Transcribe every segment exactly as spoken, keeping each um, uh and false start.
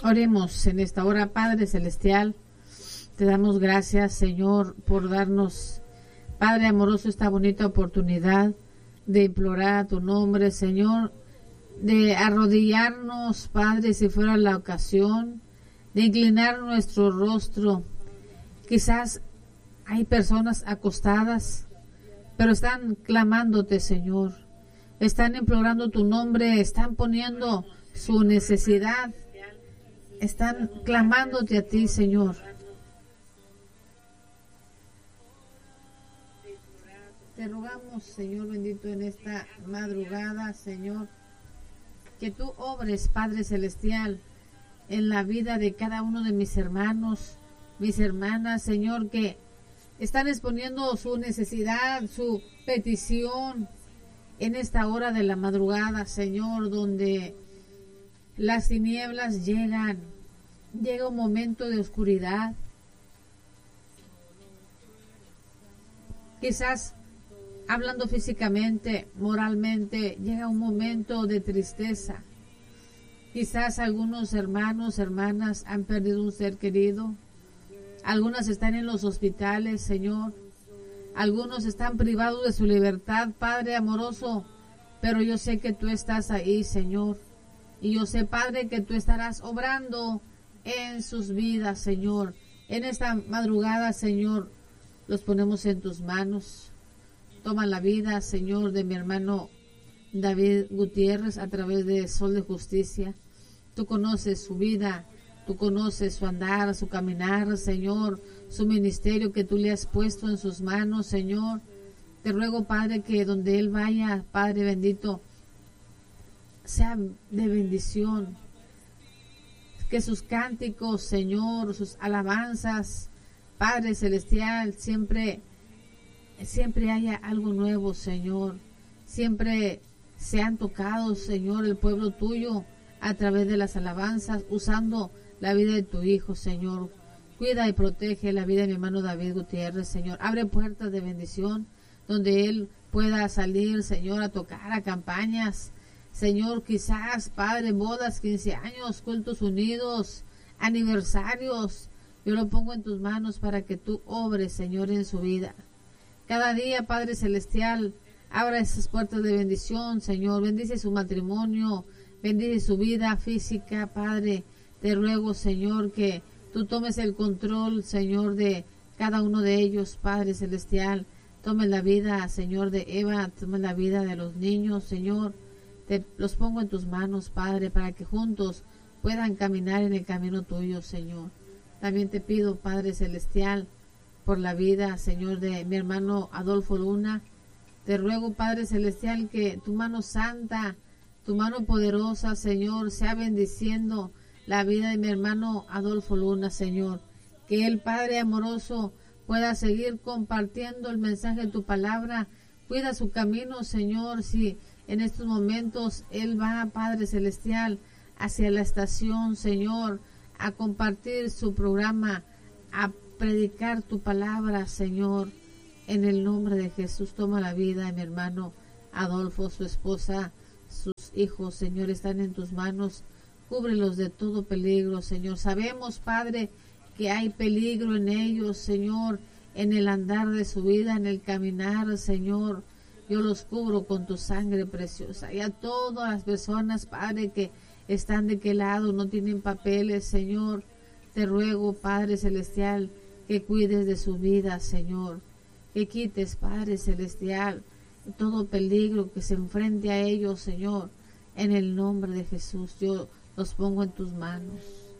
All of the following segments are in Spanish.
Oremos en esta hora. Padre Celestial, te damos gracias, Señor, por darnos, Padre amoroso, esta bonita oportunidad de implorar tu nombre, Señor, de arrodillarnos, Padre, si fuera la ocasión, de inclinar nuestro rostro. Quizás hay personas acostadas, pero están clamándote, Señor, están implorando tu nombre, están poniendo su necesidad, están clamándote a ti, Señor. Te rogamos, Señor bendito, en esta madrugada, Señor, que tú obres, Padre Celestial, en la vida de cada uno de mis hermanos, mis hermanas, Señor, que están exponiendo su necesidad, su petición en esta hora de la madrugada, Señor, donde las tinieblas llegan, llega un momento de oscuridad. Quizás hablando físicamente, moralmente, llega un momento de tristeza. Quizás algunos hermanos, hermanas han perdido un ser querido. Algunas están en los hospitales, Señor. Algunos están privados de su libertad, Padre amoroso. Pero yo sé que tú estás ahí, Señor. Y yo sé, Padre, que tú estarás obrando en sus vidas, Señor. En esta madrugada, Señor, los ponemos en tus manos. Toma la vida, Señor, de mi hermano David Gutiérrez a través de Sol de Justicia. Tú conoces su vida, tú conoces su andar, su caminar, Señor, su ministerio que tú le has puesto en sus manos, Señor. Te ruego, Padre, que donde él vaya, Padre bendito, sea de bendición. Que sus cánticos, Señor, sus alabanzas, Padre Celestial, siempre, siempre haya algo nuevo, Señor. Siempre sean tocados, Señor, el pueblo tuyo a través de las alabanzas, usando la vida de tu Hijo, Señor. Cuida y protege la vida de mi hermano David Gutiérrez, Señor. Abre puertas de bendición donde él pueda salir, Señor, a tocar a campañas. Señor, quizás, Padre, bodas, quince años, cultos unidos, aniversarios. Yo lo pongo en tus manos para que tú obres, Señor, en su vida. Cada día, Padre Celestial, abra esas puertas de bendición, Señor. Bendice su matrimonio, bendice su vida física, Padre. Te ruego, Señor, que tú tomes el control, Señor, de cada uno de ellos, Padre Celestial. Tome la vida, Señor, de Eva, tome la vida de los niños, Señor. Te los pongo en tus manos, Padre, para que juntos puedan caminar en el camino tuyo, Señor. También te pido, Padre Celestial, por la vida, Señor, de mi hermano Adolfo Luna. Te ruego, Padre Celestial, que tu mano santa, tu mano poderosa, Señor, sea bendiciendo la vida de mi hermano Adolfo Luna, Señor. Que el Padre amoroso pueda seguir compartiendo el mensaje de tu palabra. Cuida su camino, Señor, si en estos momentos él va, Padre Celestial, hacia la estación, Señor, a compartir su programa, a predicar tu palabra, Señor. En el nombre de Jesús, toma la vida de mi hermano Adolfo, su esposa, sus hijos, Señor, están en tus manos. Cúbrelos de todo peligro, Señor. Sabemos, Padre, que hay peligro en ellos, Señor, en el andar de su vida, en el caminar, Señor. Yo los cubro con tu sangre preciosa. Y a todas las personas, Padre, que están de qué lado, no tienen papeles, Señor. Te ruego, Padre Celestial, que cuides de su vida, Señor. Que quites, Padre Celestial, todo peligro que se enfrente a ellos, Señor. En el nombre de Jesús, yo los pongo en tus manos.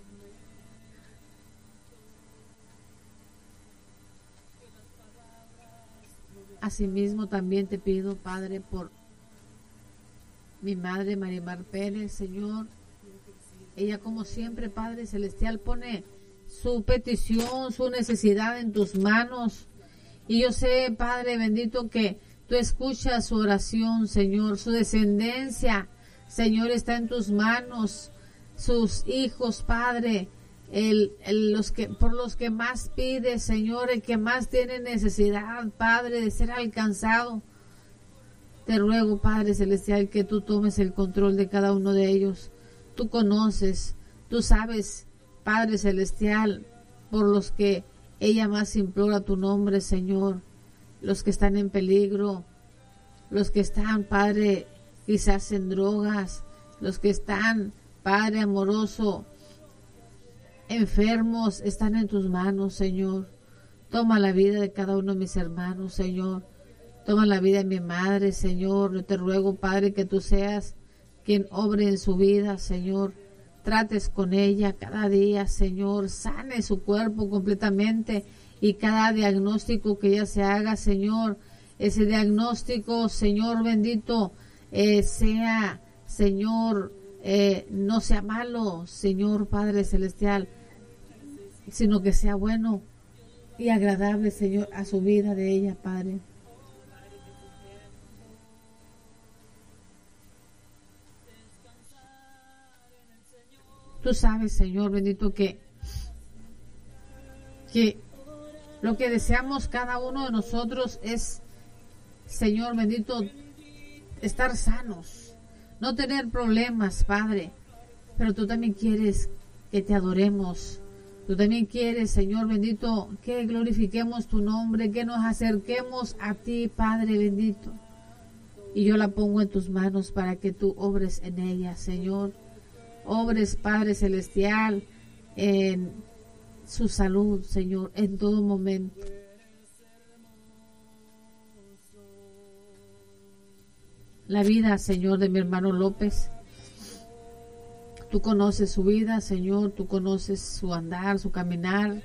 Asimismo, también te pido, Padre, por mi madre Marimar Pérez, Señor. Ella, como siempre, Padre Celestial, pone su petición, su necesidad en tus manos. Y yo sé, Padre bendito, que tú escuchas su oración, Señor. Su descendencia, Señor, está en tus manos. Sus hijos, Padre, el, el, los que, por los que más pide, Señor, el que más tiene necesidad, Padre, de ser alcanzado. Te ruego, Padre Celestial, que tú tomes el control de cada uno de ellos. Tú conoces, Tú sabes, Padre Celestial, por los que ella más implora tu nombre, Señor, los que están en peligro, los que están, Padre, quizás en drogas, los que están, Padre amoroso, enfermos, están en tus manos, Señor. Toma la vida de cada uno de mis hermanos, Señor. Toma la vida de mi madre, Señor. Yo te ruego, Padre, que tú seas quien obre en su vida, Señor. Trates con ella cada día, Señor. Sane su cuerpo completamente y cada diagnóstico que ella se haga, Señor, ese diagnóstico, Señor bendito, eh, sea, Señor, eh, no sea malo, Señor Padre Celestial, sino que sea bueno y agradable, Señor, a su vida de ella, Padre. Tú sabes, Señor bendito, que, que lo que deseamos cada uno de nosotros es, Señor bendito, estar sanos, no tener problemas, Padre. Pero tú también quieres que te adoremos. Tú también quieres, Señor bendito, que glorifiquemos tu nombre, que nos acerquemos a ti, Padre bendito. Y yo la pongo en tus manos para que tú obres en ella, Señor. Obres, Padre Celestial, en su salud, Señor, en todo momento. La vida, Señor, de mi hermano López. Tú conoces su vida, Señor, tú conoces su andar, su caminar.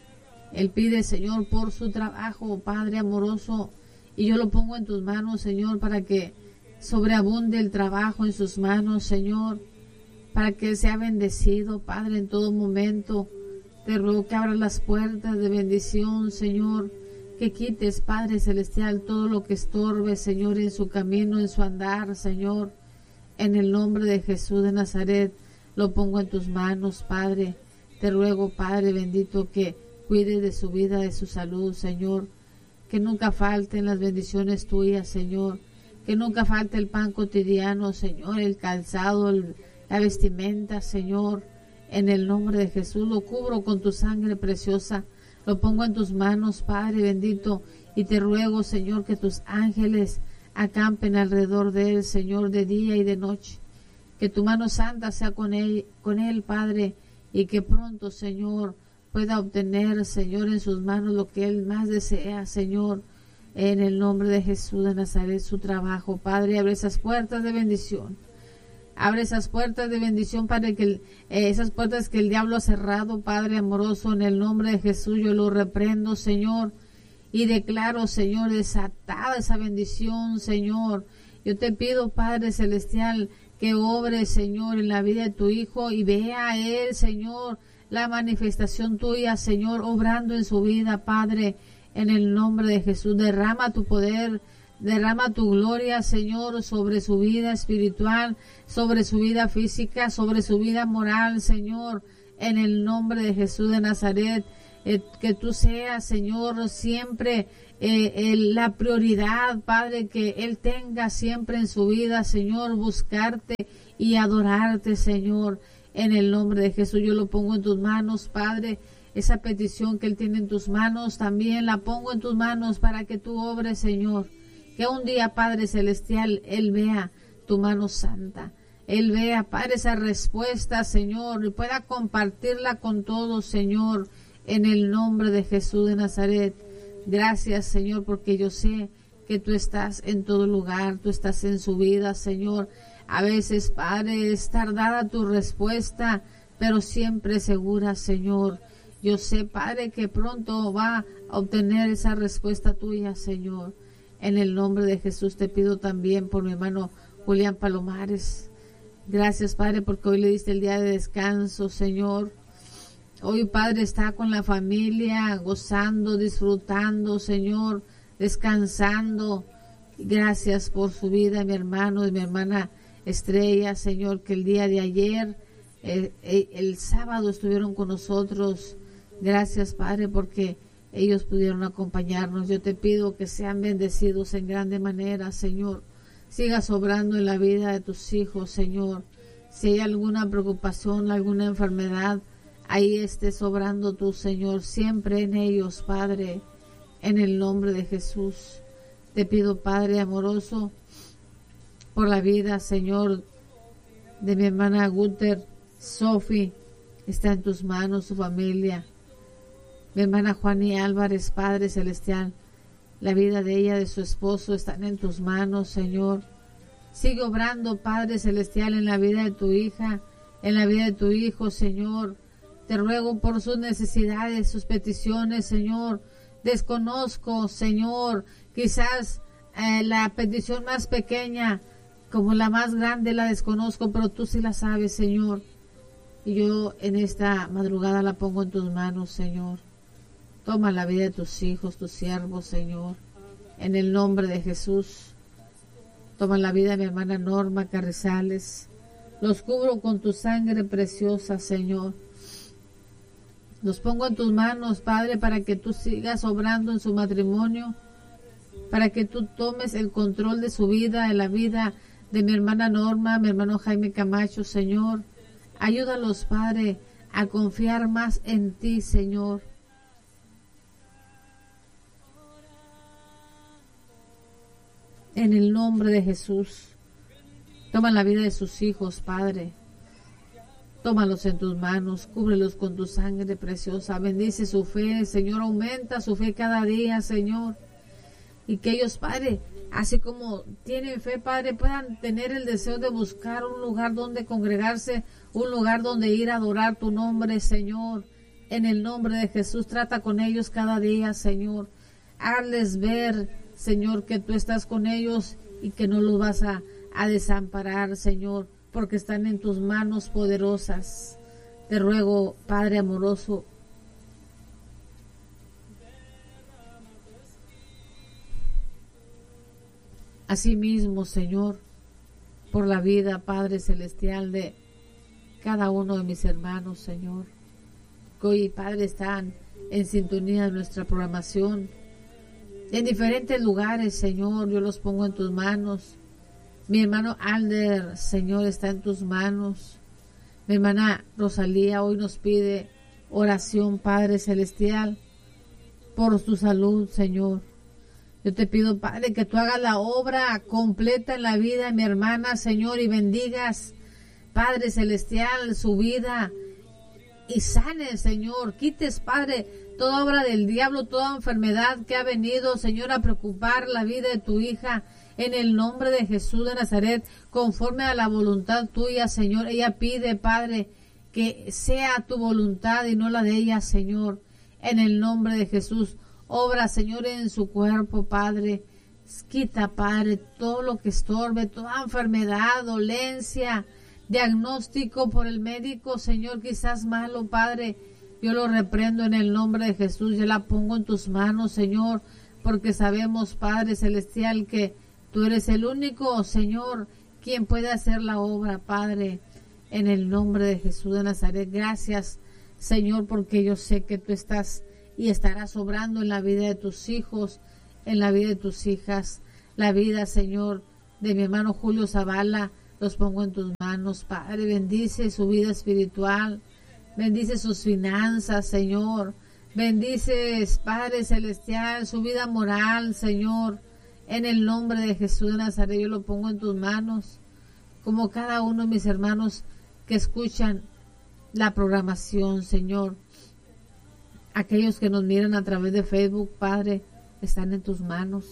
Él pide, Señor, por su trabajo, Padre amoroso, y yo lo pongo en tus manos, Señor, para que sobreabunde el trabajo en sus manos, Señor, para que sea bendecido, Padre, en todo momento. Te ruego que abras las puertas de bendición, Señor, que quites, Padre Celestial, todo lo que estorbe, Señor, en su camino, en su andar, Señor. En el nombre de Jesús de Nazaret, lo pongo en tus manos, Padre. Te ruego, Padre bendito, que cuide de su vida, de su salud, Señor. Que nunca falten las bendiciones tuyas, Señor. Que nunca falte el pan cotidiano, Señor, el calzado, el la vestimenta, Señor, en el nombre de Jesús. Lo cubro con tu sangre preciosa, lo pongo en tus manos, Padre bendito, y te ruego, Señor, que tus ángeles acampen alrededor de él, Señor, de día y de noche. Que tu mano santa sea con él, con él, Padre, y que pronto, Señor, pueda obtener, Señor, en sus manos lo que él más desea, Señor, en el nombre de Jesús de Nazaret, su trabajo. Padre, abre esas puertas de bendición. Abre esas puertas de bendición, Padre, que el, eh, esas puertas que el diablo ha cerrado, Padre amoroso, en el nombre de Jesús yo lo reprendo, Señor, y declaro, Señor, desatada esa bendición, Señor. Yo te pido, Padre Celestial, que obre, Señor, en la vida de tu Hijo y vea a él, Señor, la manifestación tuya, Señor, obrando en su vida, Padre, en el nombre de Jesús. Derrama tu poder, derrama tu gloria, Señor, sobre su vida espiritual, sobre su vida física, sobre su vida moral, Señor, en el nombre de Jesús de Nazaret. Eh, que tú seas, Señor, siempre eh, el, la prioridad, Padre, que Él tenga siempre en su vida, Señor, buscarte y adorarte, Señor, en el nombre de Jesús. Yo lo pongo en tus manos, Padre. Esa petición que Él tiene en tus manos, también la pongo en tus manos para que tú obres, Señor. Que un día, Padre Celestial, Él vea tu mano santa. Él vea, Padre, esa respuesta, Señor, y pueda compartirla con todos, Señor, en el nombre de Jesús de Nazaret. Gracias, Señor, porque yo sé que tú estás en todo lugar, tú estás en su vida, Señor. A veces, Padre, es tardada tu respuesta, pero siempre segura, Señor. Yo sé, Padre, que pronto va a obtener esa respuesta tuya, Señor. En el nombre de Jesús te pido también por mi hermano Julián Palomares. Gracias, Padre, porque hoy le diste el día de descanso, Señor. Hoy, Padre, está con la familia, gozando, disfrutando, Señor, descansando. Gracias por su vida, mi hermano y mi hermana Estrella, Señor, que el día de ayer, eh, eh, el sábado estuvieron con nosotros. Gracias, Padre, porque ellos pudieron acompañarnos. Yo te pido que sean bendecidos en grande manera, Señor. Sigas obrando en la vida de tus hijos, Señor. Si hay alguna preocupación, alguna enfermedad, ahí estés obrando tú, Señor, siempre en ellos, Padre, en el nombre de Jesús. Te pido, Padre amoroso, por la vida, Señor, de mi hermana Guter, Sophie, está en tus manos, su familia. Mi hermana Juani Álvarez, Padre Celestial, la vida de ella, de su esposo, están en tus manos, Señor. Sigue obrando, Padre Celestial, en la vida de tu hija, en la vida de tu hijo, Señor. Te ruego por sus necesidades, sus peticiones, Señor. Desconozco, Señor, quizás eh, la petición más pequeña, como la más grande, la desconozco, pero tú sí la sabes, Señor. Y yo en esta madrugada la pongo en tus manos, Señor. Toma la vida de tus hijos, tus siervos, Señor, en el nombre de Jesús. Toma la vida de mi hermana Norma Carrizales. Los cubro con tu sangre preciosa, Señor. Los pongo en tus manos, Padre, para que tú sigas obrando en su matrimonio, para que tú tomes el control de su vida, de la vida de mi hermana Norma, mi hermano Jaime Camacho, Señor. Ayúdalos, Padre, a confiar más en ti, Señor. En el nombre de Jesús, toma la vida de sus hijos, Padre. Tómalos en tus manos, cúbrelos con tu sangre preciosa. Bendice su fe, Señor, aumenta su fe cada día, Señor. Y que ellos, Padre, así como tienen fe, Padre, puedan tener el deseo de buscar un lugar donde congregarse, un lugar donde ir a adorar tu nombre, Señor. En el nombre de Jesús, trata con ellos cada día, Señor. Hazles ver, Señor, que tú estás con ellos y que no los vas a, a desamparar, Señor, porque están en tus manos poderosas. Te ruego, Padre amoroso, asimismo, Señor, por la vida, Padre Celestial, de cada uno de mis hermanos, Señor, que hoy, Padre, están en sintonía de nuestra programación, en diferentes lugares, Señor, yo los pongo en tus manos. Mi hermano Alder, Señor, está en tus manos. Mi hermana Rosalía hoy nos pide oración, Padre Celestial, por tu salud, Señor. Yo te pido, Padre, que tú hagas la obra completa en la vida de mi hermana, Señor, y bendigas, Padre Celestial, su vida y sane, Señor. Quites, Padre, toda obra del diablo, toda enfermedad que ha venido, Señor, a preocupar la vida de tu hija. En el nombre de Jesús de Nazaret, conforme a la voluntad tuya, Señor. Ella pide, Padre, que sea tu voluntad y no la de ella, Señor. En el nombre de Jesús, obra, Señor, en su cuerpo, Padre. Quita, Padre, todo lo que estorbe, toda enfermedad, dolencia, diagnóstico por el médico, Señor, quizás malo, Padre. Yo lo reprendo en el nombre de Jesús. Yo la pongo en tus manos, Señor, porque sabemos, Padre Celestial, que tú eres el único, Señor, quien puede hacer la obra, Padre, en el nombre de Jesús de Nazaret. Gracias, Señor, porque yo sé que tú estás y estarás obrando en la vida de tus hijos, en la vida de tus hijas, la vida, Señor, de mi hermano Julio Zavala, los pongo en tus manos, Padre. Bendice su vida espiritual, bendice sus finanzas, Señor. Bendices, Padre Celestial, su vida moral, Señor. En el nombre de Jesús de Nazaret, yo lo pongo en tus manos, como cada uno de mis hermanos que escuchan la programación, Señor. Aquellos que nos miran a través de Facebook, Padre, están en tus manos.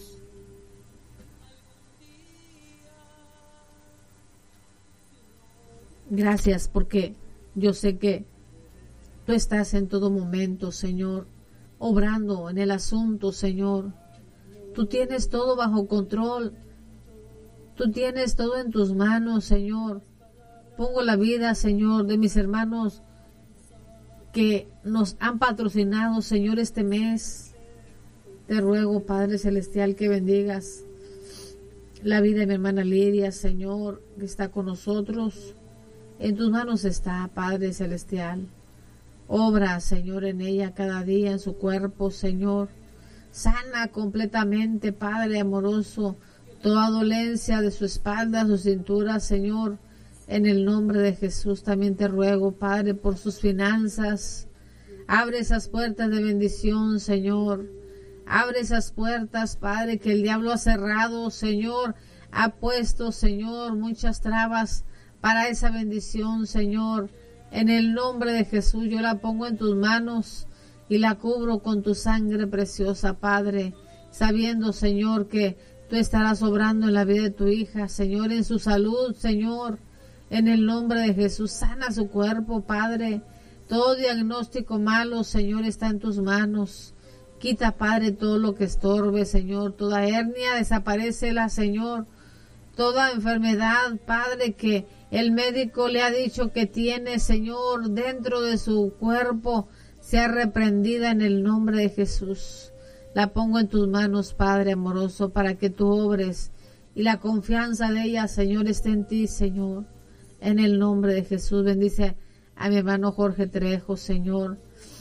Gracias, porque yo sé que tú estás en todo momento, Señor, obrando en el asunto, Señor. Tú tienes todo bajo control. Tú tienes todo en tus manos, Señor. Pongo la vida, Señor, de mis hermanos que nos han patrocinado, Señor, este mes. Te ruego, Padre Celestial, que bendigas la vida de mi hermana Lidia, Señor, que está con nosotros. En tus manos está, Padre Celestial. Obra, Señor, en ella cada día, en su cuerpo, Señor. Sana completamente, Padre amoroso, toda dolencia de su espalda, su cintura, Señor. En el nombre de Jesús también te ruego, Padre, por sus finanzas. Abre esas puertas de bendición, Señor. Abre esas puertas, Padre, que el diablo ha cerrado, Señor. Ha puesto, Señor, muchas trabas para esa bendición, Señor. En el nombre de Jesús yo la pongo en tus manos y la cubro con tu sangre preciosa, Padre. Sabiendo, Señor, que tú estarás obrando en la vida de tu hija, Señor, en su salud, Señor. En el nombre de Jesús, sana su cuerpo, Padre. Todo diagnóstico malo, Señor, está en tus manos. Quita, Padre, todo lo que estorbe, Señor. Toda hernia, desaparécela, Señor. Toda enfermedad, Padre, que el médico le ha dicho que tiene, Señor, dentro de su cuerpo, sea reprendida en el nombre de Jesús. La pongo en tus manos, Padre amoroso, para que tú obres. Y la confianza de ella, Señor, esté en ti, Señor. En el nombre de Jesús, bendice a mi hermano Jorge Trejo, Señor.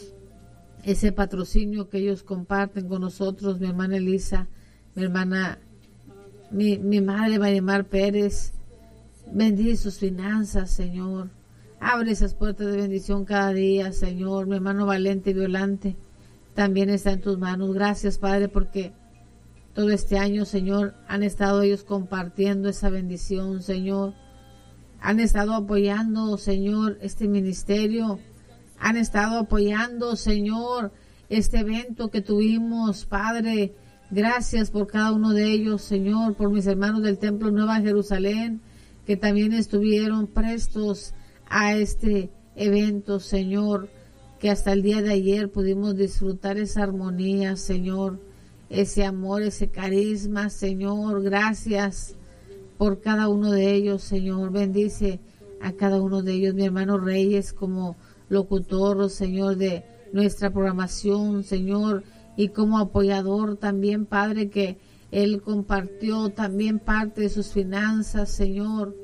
Ese patrocinio que ellos comparten con nosotros, mi hermana Elisa, mi hermana, mi, mi madre Marimar Pérez. Bendice sus finanzas, Señor. Abre esas puertas de bendición cada día, Señor. Mi hermano Valente y Violante también está en tus manos. Gracias, Padre, porque todo este año, Señor, han estado ellos compartiendo esa bendición, Señor. Han estado apoyando, Señor, este ministerio. Han estado apoyando, Señor, este evento que tuvimos, Padre. Gracias por cada uno de ellos, Señor, por mis hermanos del Templo Nueva Jerusalén, que también estuvieron prestos a este evento, Señor, que hasta el día de ayer pudimos disfrutar esa armonía, Señor, ese amor, ese carisma, Señor. Gracias por cada uno de ellos, Señor. Bendice a cada uno de ellos, mi hermano Reyes como locutor, Señor, de nuestra programación, Señor, y como apoyador también, Padre, que él compartió también parte de sus finanzas, Señor,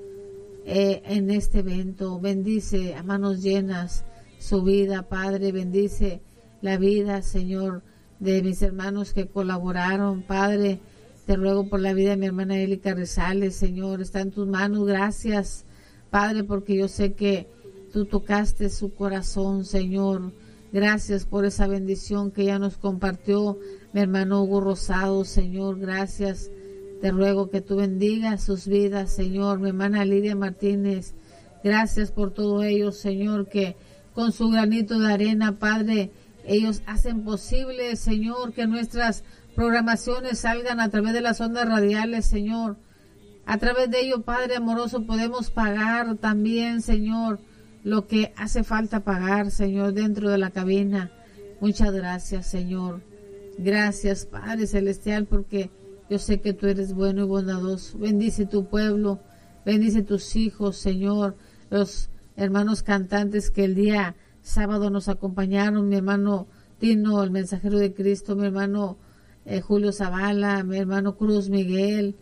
eh, en este evento. Bendice a manos llenas su vida, Padre. Bendice la vida, Señor, de mis hermanos que colaboraron, Padre. Te ruego por la vida de mi hermana Eli Carrizales, Señor. Está en tus manos. Gracias, Padre, porque yo sé que tú tocaste su corazón, Señor. Gracias por esa bendición que ella nos compartió, mi hermano Hugo Rosado, Señor. Gracias. Te ruego que tú bendigas sus vidas, Señor. Mi hermana Lidia Martínez, gracias por todo ello, Señor, que con su granito de arena, Padre, ellos hacen posible, Señor, que nuestras programaciones salgan a través de las ondas radiales, Señor. A través de ello, Padre amoroso, podemos pagar también, Señor, lo que hace falta pagar, Señor, dentro de la cabina. Muchas gracias, Señor. Gracias, Padre Celestial, porque yo sé que tú eres bueno y bondadoso. Bendice tu pueblo, bendice tus hijos, Señor. Los hermanos cantantes que el día sábado nos acompañaron, mi hermano Tino, el mensajero de Cristo, mi hermano eh, Julio Zavala, mi hermano Cruz Miguel,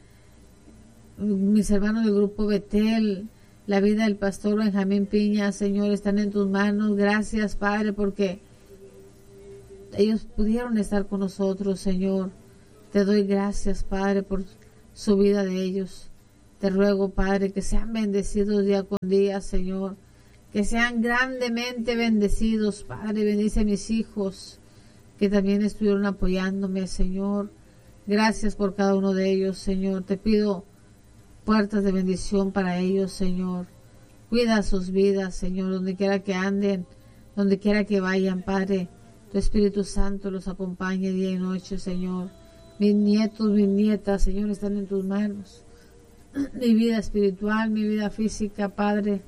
mis hermanos del grupo Betel, la vida del pastor Benjamín Piña, Señor, están en tus manos. Gracias, Padre, porque ellos pudieron estar con nosotros, Señor. Te doy gracias, Padre, por su vida de ellos. Te ruego, Padre, que sean bendecidos día con día, Señor. Que sean grandemente bendecidos, Padre. Bendice a mis hijos que también estuvieron apoyándome, Señor. Gracias por cada uno de ellos, Señor. Te pido puertas de bendición para ellos, Señor. Cuida sus vidas, Señor, donde quiera que anden, donde quiera que vayan, Padre. Tu Espíritu Santo los acompañe día y noche, Señor. Mis nietos, mis nietas, Señor, están en tus manos. Mi vida espiritual, mi vida física, Padre,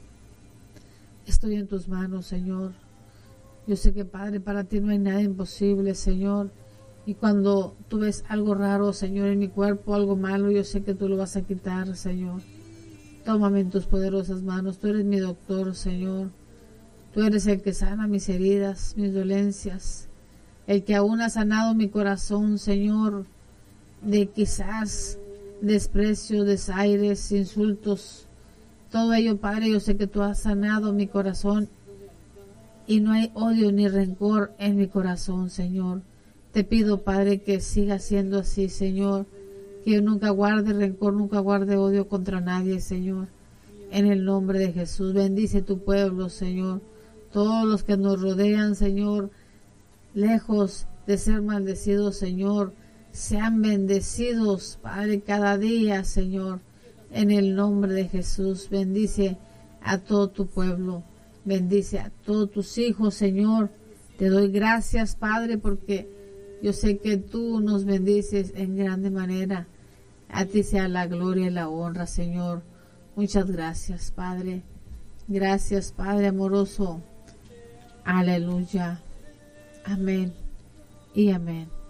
estoy en tus manos, Señor. Yo sé que, Padre, para ti no hay nada imposible, Señor. Y cuando tú ves algo raro, Señor, en mi cuerpo, algo malo, yo sé que tú lo vas a quitar, Señor. Tómame en tus poderosas manos. Tú eres mi doctor, Señor. Tú eres el que sana mis heridas, mis dolencias. El que aún ha sanado mi corazón, Señor, de quizás desprecio, desaires, insultos. Todo ello, Padre, yo sé que tú has sanado mi corazón y no hay odio ni rencor en mi corazón, Señor. Te pido, Padre, que siga siendo así, Señor, que yo nunca guarde rencor, nunca guarde odio contra nadie, Señor. En el nombre de Jesús, bendice tu pueblo, Señor. Todos los que nos rodean, Señor, lejos de ser maldecidos, Señor, sean bendecidos, Padre, cada día, Señor. En el nombre de Jesús, bendice a todo tu pueblo. Bendice a todos tus hijos, Señor. Te doy gracias, Padre, porque yo sé que tú nos bendices en grande manera. A ti sea la gloria y la honra, Señor. Muchas gracias, Padre. Gracias, Padre amoroso. Aleluya. Amén y amén.